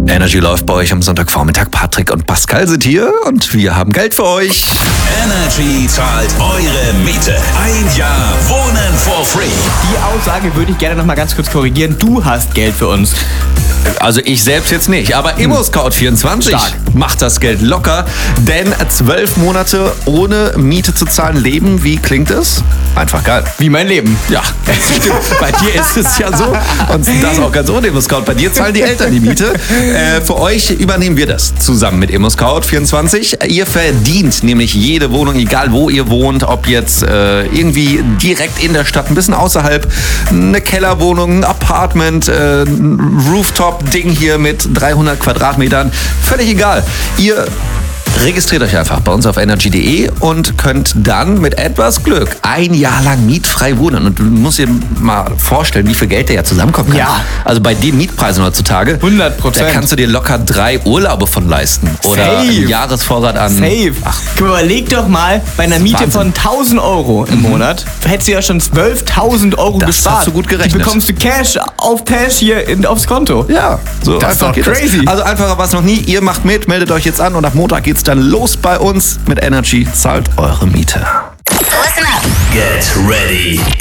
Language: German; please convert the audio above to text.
Energy läuft bei euch am Sonntagvormittag. Patrick und Pascal sind hier und wir haben Geld für euch. Energy zahlt eure Miete. Ein Jahr Wohnen for free. Die Aussage würde ich gerne noch mal ganz kurz korrigieren. Du hast Geld für uns. Also ich selbst jetzt nicht, aber ImmoScout24 macht das Geld locker, denn 12 Monate ohne Miete zu zahlen leben, wie klingt es? Einfach geil. Wie mein Leben. Ja, bei dir ist es ja so und das auch ganz ohne ImmoScout. Bei dir zahlen die Eltern die Miete. Für euch übernehmen wir das zusammen mit ImmoScout24. Ihr verdient nämlich jede Wohnung, egal wo ihr wohnt, ob jetzt irgendwie direkt in der Stadt, ein bisschen außerhalb, eine Kellerwohnung, ein Apartment, ein Rooftop-Ding hier mit 300 Quadratmetern. Völlig egal. Ihr registriert euch einfach bei uns auf energy.de und könnt dann mit etwas Glück ein Jahr lang mietfrei wohnen. Und du musst dir mal vorstellen, wie viel Geld da ja zusammenkommen kann. Ja. Also bei den Mietpreisen heutzutage, 100%. da kannst du dir locker 3 Urlaube von leisten. Oder Safe. einen Jahresvorrat an... Safe. Überleg doch mal, bei einer Miete Wahnsinn. von 1.000 Euro im Monat hättest du ja schon 12.000 Euro Das gespart. hast du gut gerechnet. Die bekommst du Cash hier aufs Konto. Ja, so Das ist einfach doch geht crazy. Das. Also einfacher war es noch nie. Ihr macht mit, meldet euch jetzt an und ab Montag geht's dann los bei uns mit Energy. Zahlt eure Miete. Get ready.